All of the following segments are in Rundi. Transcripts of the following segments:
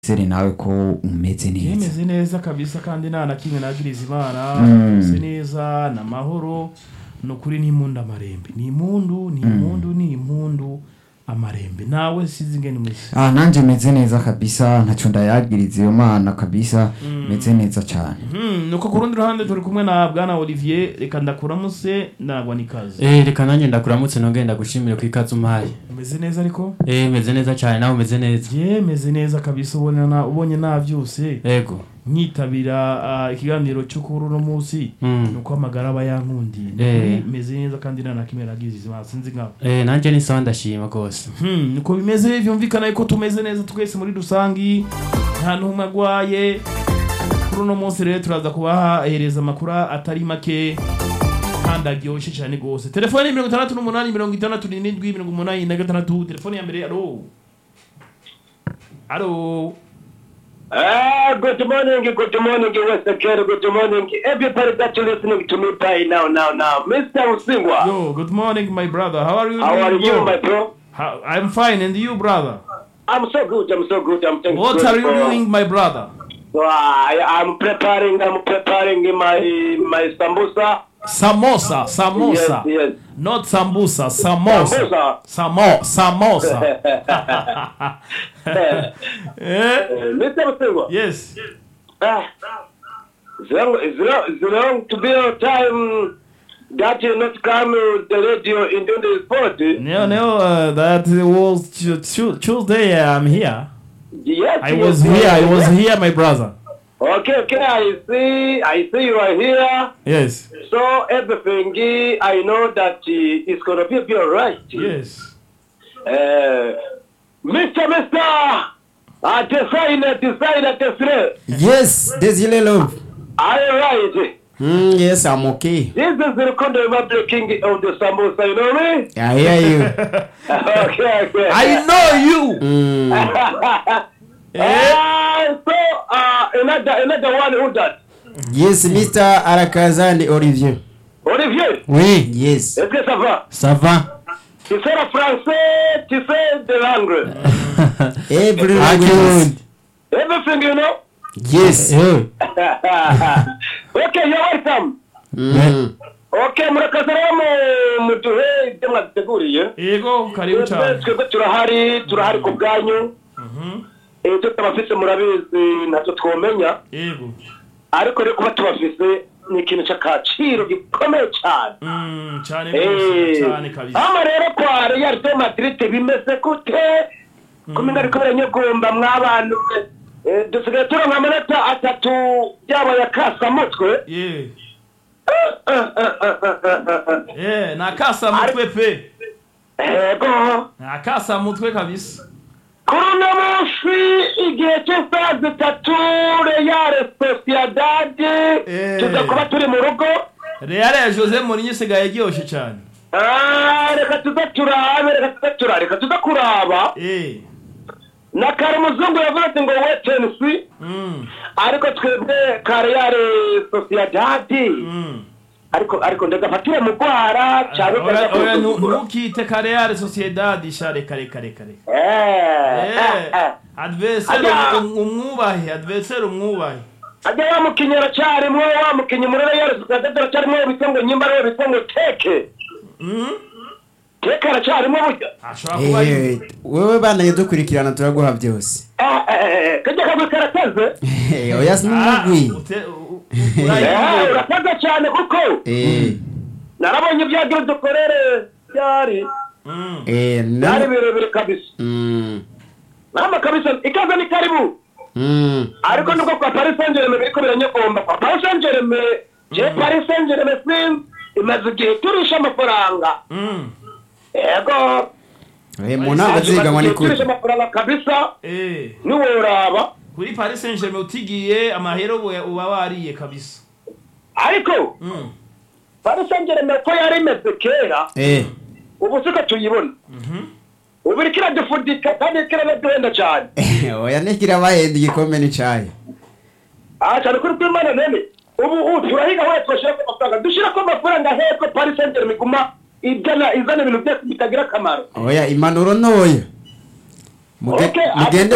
Sere nawe ko umeze neza. Yemeze neza kabisa kandi nta kimwe nagiriza Imana. Umeze neza na mahoro no kuri n'impundu amarembe. Ni impundu amarembe. Nawe sizi ngene umeze. Nanje meze neza kabisa ntaco ndayagiriza iyo Mana kabisa meze neza cyane. Nuko kurundi ruhande turi kumwe na Bwana Olivier reka ndakuramutse nagwa nikaze. Reka nanjye ndakuramutse nongenda gushimira ku ikaze umpaye. Umeze neza ariko? Meze neza cyane nawe umeze neza. Meze neza kabisa ubonye na byose. Yego. Nyitabira ikiganiro cyo kuri no munsi nuko amagara aba yankundiye. Meze neza kandi nta kimwe nagize Imana sinzi ngaho. Nanjye ni sawa ndashima gose. Nuko bimeze byumvikana yuko tumeze neza twese muri rusangi nta numwe agwaye. Kuri no munsi rero turaza kubahereza amakuru atari make kandi aryoshe cyane gose. Telefone 686 telefone ya mbere. Allo. Good morning, West Kenya, good morning. Everybody that you listening to me by now. Mr. Usingwa. Yo, good morning, my brother. How are you? How are you, my bro? I'm fine, and you, brother? I'm so good. I'm thankful. What are you doing, my brother? I'm preparing my sambusa. Samosa. Yes. Not sambusa, samosa. Samosa. Mr. Usingwa. Yes. It's long to be on time that you not come to the radio in the sport. No, that was Tuesday. I'm here. Yes. I was here, my brother. Okay, I see you are here. Yes. So everything, I know that it's gonna be all right. Yes. Mr. Desire. Yes, Desire love. Are you right? Yes, I'm okay. This is the record of the king of the Samosa, you know me? I hear you. Okay. I know you. So, another one who that? Yes, Mr. Arakazani Olivier. Olivier? Oui, yes. Est-ce que ça va? Ça va. Tu sais le français, tu sais de langue. Every language. Everything you know? Yes. Okay, you're welcome. Okay, murakaza mutuhe ibyo mwateguriye. Yego, karibu cyane. Twebwe turahari ku bwanyu. Icyo tubafise murabizi ntacyo twomenya. Yego. Ariko rero kuba tubafise ni ikintu cy'akaciro gikomeye cyane. Cyane kabisa. Ama rero kwa Real de Madrid bimeze gute? Kumenga ariko baranyegomba mw'abantu. Dusigaye turonka amanota 3 yaba yakasa mutwe. nakasa mutwe pe. Ego. Nakasa mutwe kabisa. Kuruna munsi igihe cy'isaha 3 Real Sociedad tuzakuba turi mu rugo. Real ya Jose Mourinho sigaye gyoshe cyane. Reka tuza kuraba. Na kare muzungu yavuze ati ngo wetensi. Ariko twebwe ka Real Sociedad. Ariko ndagafatire mu gwara cyane ntukite ka Real Sociedad ishare kare. Adversaire umwubahe. Ajya wamukinyera cyarimo wamukinyi muri Real Sociedad cyarimo bitongo nyimba rero bitongo teke. Teke aracyarimo burya. Wewe bana yedukurikirana turaguha byose. Kajya karateze. Oya sinumugwi. Urakaza cyane kuko narabonye ibyagira dukorere byari nari birebire kabisa nama kabisa ikaza ni karibu ariko nuko kwa Paris Saint-Germain biriko biranyegomba kwa Paris Saint-Germain Paris Saint-Germain sin imaze igihe turisha amafaranga ego munanga ziganywa ni kuri turisha amafaranga kabisa niworaba kuri Paris Saint-Germain utigiye amahero uba wariye kabisa. Ariko Paris Saint-Germain ko yari imeze kera ubu siko tuyibona. Ubu rikira dufudika kandi kira duhenda cyane. Oya nekira bahenda igikombe ni cyaye. Cyane kuri twimana nene ubu turahiga aho twashaka amafaranga dushira ko amafaranga heko Paris Saint-Germain kuma izana ibintu byose bitagira akamaro. Oya imanuro ntoya. mugende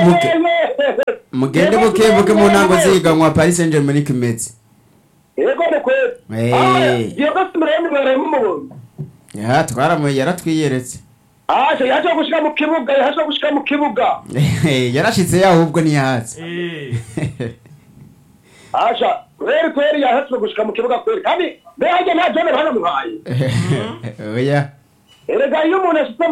buke mu ntango ziganwa Paris Saint-Germain kimeze yego ne kweli yego simreme baremu ya twaramuye yaratwiyeretse yaje gushika mu kibuga yarashitse yahubwo ni hatse kweli yahatse gushika mu kibuga kweli kandi beje nta jone bana muhaye oya erega iyo umuntu ashitse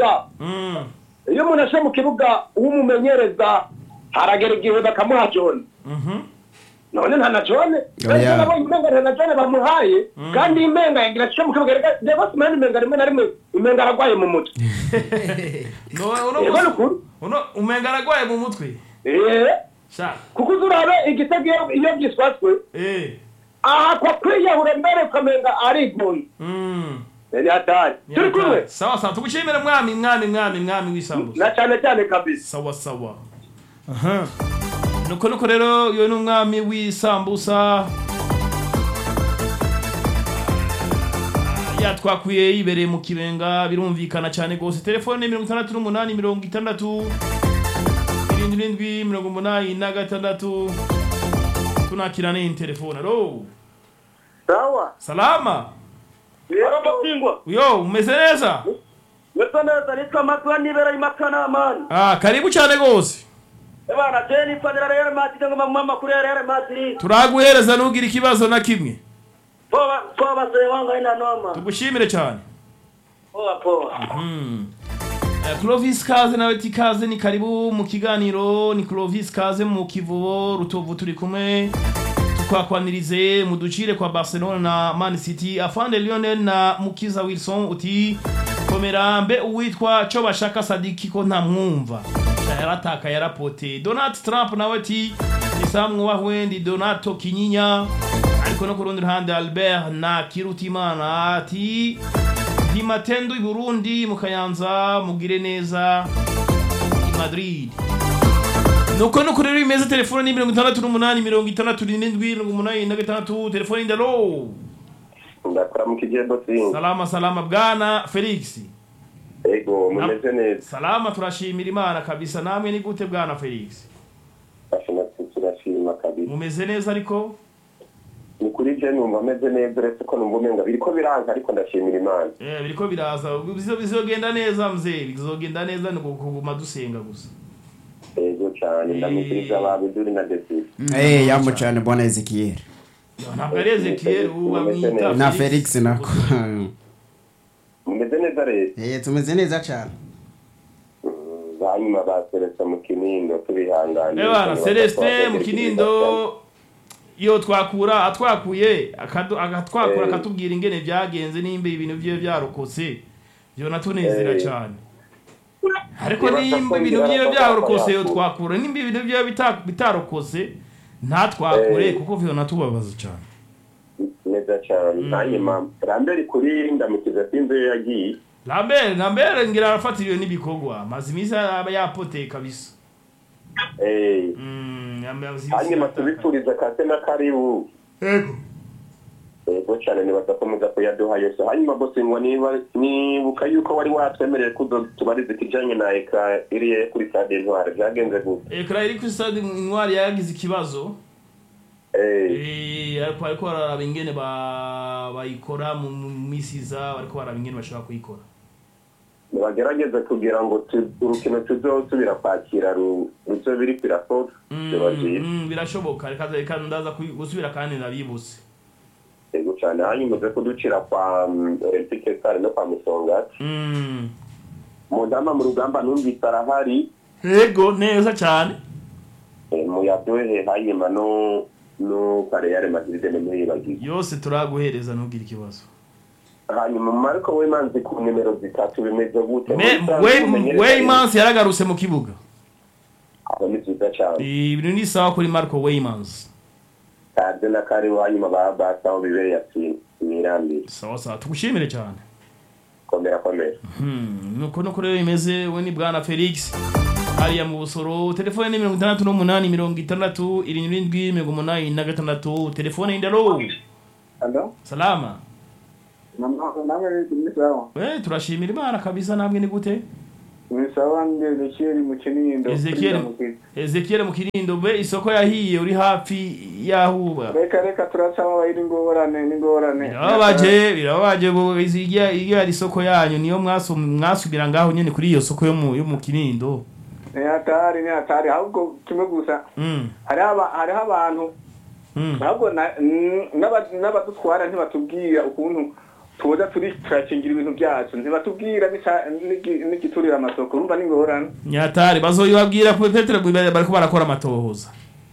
mu kibuga umumenyereza haragera igihe bakamuha jone none nta na jone nabonye imenga nta na jone bamuhaye kandi imenga yagira cyo mu kibuga rega simani imenga rimwe na rimwe imenga aragwaye mu mutwe uno umenga aragwaye mu mutwe kuko uzurabe igitego iyo giswaswe aha kwa kwiyahura mbere ukamenga arigoye ni hatari turi kumwe sawa tugushimire mwami w'isambusa na cyane kabisa sawa nuko rero iyo ni umwami w'isambusa yatwakuye yibereye mu kibenga birumvikana cyane gose telefone 68 76 tunakira ni telefone alo sawa salama yo umeze neza nitwa Matwa nibera imakana amani karibu cyane gose bana jeni fadera Real Madrid ngo mama kuri Real Madrid turaguhereza nugira ikibazo na kimwe poa se wanga ina noma tugushimire cyane poa Clovis Kaze nawe tikaze ni karibu mu kiganiro ni Clovis Kaze mu Kivubo Rutovu turi kumwe tukakwanirize muducire kwa Barcelona na Man City afande Lionel na Mukiza Wilson uti komera mbe uwitwa cyo bashaka Sadiki ko nta mwumva yarataka yarapote Donald Trump nawe ati isamwe wahwendi Donato Kinyinya ariko no kurundi ruhande Albert na Kirutimana ati di matendo i Burundi mu Kayanza mugire neza i Madrid nuko rero imeze telefone ni 68 telefone ndalo ndakora mu kigendo sinzi salama bwana Felix ego mumeze neza salama turashimira Imana kabisa namwe ni gute bwana Felix turashima kabisa mumeze neza ariko ni kuri je numva ameze neza retse ko numva umenga biriko biranka ariko ndashimira Imana biriko biraza bizogenda neza mzee bizogenda neza ni kuguma dusenga gusa ego cyane ndamukiriza ababiduri na Desire yamu cyane bwana Ezekiel ntabwo ari Ezekiel ubamwita na Felix nako mumeze neza rero tumeze neza cyane hanyuma ba Celestin mu Kinindo tubihangane bana Celestin mu Kinindo iyo atwakuye agatwakura akatubwira ingene byagenze nimbe ibintu bye byarokose byo natunezera cyane ariko nimba ibintu bye byarokose yo twakura nimba ibintu bye bitarokose ntatwakure kuko byo natubabaza cyane neza cyane hanyuma Lambert kuri ndamukiza sinze yagiye Lambert ngira arafatiriwe n'ibikogwa mazimisa yapote kabisa hanyuma tubifuriza kase na karibu ego cyane nibazakomeza kuyaduha yose hanyuma bose ngo nibuka yuko wari watwemereye kuzo tubarize kijanye na ekra iri kuri Stade Intwari byagenze gute ekra iri kuri Stade Intwari yagize ikibazo ariko bararaba ingene bayikora mu misiza ariko bararaba ingene bashaka kuyikora bagerageza kugira ngo urukino tuzosubira kwakira ruzo biri kwirakoka birashoboka reka ndaza gusubira kandi nabibuse ego cyane hanyuma uze kuducira kwa Olympique Stars no kwa Musongati mudama mu rugamba numvise arahari ego neza cyane muyadohe hanyuma no Real Madrid n'umuyibagiye yose turaguhereza nugira ikibazo hanyuma Marco Weymans ku nimero 3 bimeze gute Weymans yaragarutse mu kibuga ni byiza cyane ibintu ni sawa kuri Marco Weymans kandi na kari hanyuma basaho bibere yatsi mirambi sawa tugushimire cyane komera nuko rero imeze we ni bwana Felix hariya mu Busoro telefone ni 68 telefone indalo salama turashimira Imana kabisa namwe ni gute Misawa Ezekiel mu Kinindo. Ezekiel mu Kinindo be isoko yahiye uri hafi yahuba. Reka turasaba bayiri ngorane. Birabaje bo izigiye ari isoko yanyu niyo mwasubira ngaho nyene kuri iyo soko yo mu Kinindo. Ni hatari ahubwo kimwe gusa. Hari abantu ahubwo n'abadutwara ntibatubwira ukuntu tuza turakingira ibintu byacu ntibatubwira n'igiturira amasoko urumva n'ingorane nyatari bazoyibabwira ku Petero bariko barakora amatohoza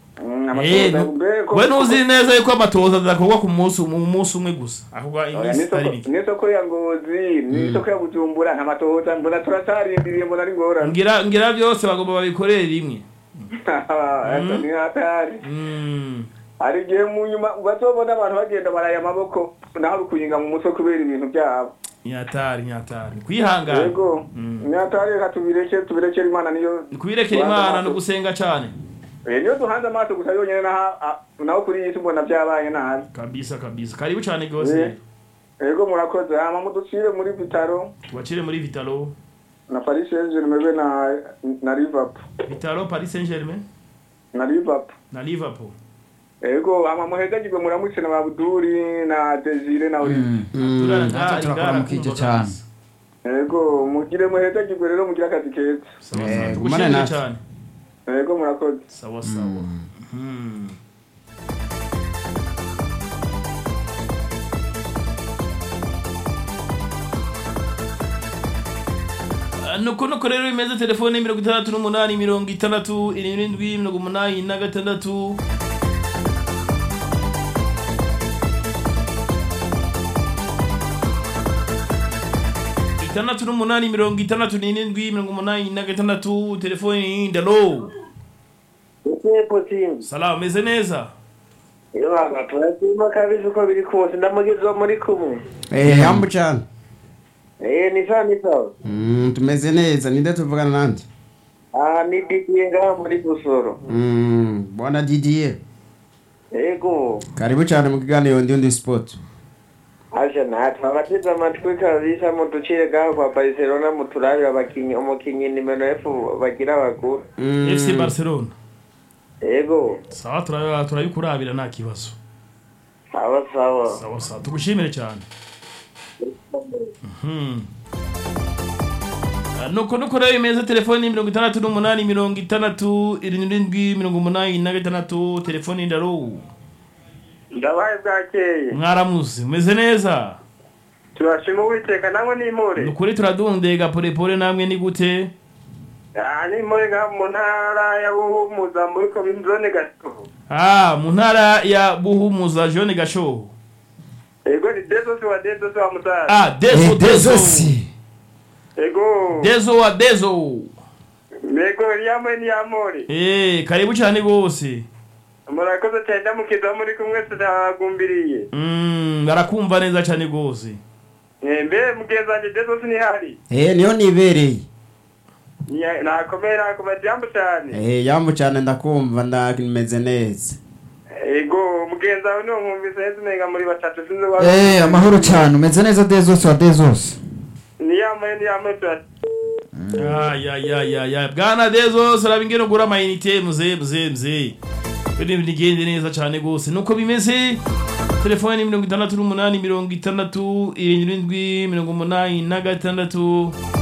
we nuzi neza yuko amatohoza azakorwa ku munsi umwe gusa ahubwo iminsi itari mike n'isoko ya Ngozi n'isoko ya Bujumbura nta matohoza mbona turatarindiriye mbona ari ngorane ngira byose bagomba babikorere rimwe ni hatari hari igihe mu nyuma bazobona abantu bagenda baraya amaboko naho rukuyinga mu mutwe kubera ibintu byabo nyatari kwihangana yego nyatari reka tubirekere Imana niyo kubirekera Imana no gusenga cyane niyo duhanze amaso gusa yonyene naho kuri iyi mbona byabaye nabi kabisa karibu cyane gose yego murakoze ama muducire muri Vitalo tubacire muri Vitalo na Paris Saint-Germain na Liverpool Vitalo Paris Saint-Germain na Liverpool Ego ama muhegagirwe muramutse na Babuduri na Desire na Olivier. Turakora mukije cyane. Ego mugire muhegagirwe rero mugira akazi keza. Tugushimire cyane. Ego murakoze. Sawa. nuko rero imeze telefone 668 668 telefone ndalo Salam meze neza Yaba turashima kabisa uko biri kose ndamugizo muri kumwe Hambu cyane ni sawa tumeze neza ninde tuvugana nande ni Didier ngaho muri Busoro bwana Didier Ego karibu cyane mu kiganiro ndi sport Aje natwabateza amatwi kabisa mu ducire gaho kwa Barcelona mu turabira abakinyi umukinyi nimero F bagira abagura FC Barcelona Ego sawa turayikurabira nta kibazo sawa tugushimire cyane nuko rero imeze telefoni 668 telefoni ndaro ndabaye bwakeye mwaramuze umeze neza turashima Uwiteka namwe n'imure nukuri turadundega pole namwe ni gute ni muri mu ntara ya Buhumuza muri zone Gashoho mu ntara ya Buhumuza zone Gashoho Ego ni Dezo wa Mutara Dezo Ego Dezo Mego yamwe ni amore karibu cyane gose murakoze cyane mukiza muri kumwe tudagumbiriye barakumva neza cyane gose mbe mugezanje Dezo sinihari niyo nibereye nakomera kubajambo cyane yambo cyane ndakumva ndameze neza Ego mugenza we no nkumvise neza muri batatu sinzi amahoro cyane umeze neza Dezos ni yamwe ya bwana Dezos arabingeno gura amayinite muzee bindi bigende neza cyane gose nuko bimeze telefone 668 67 86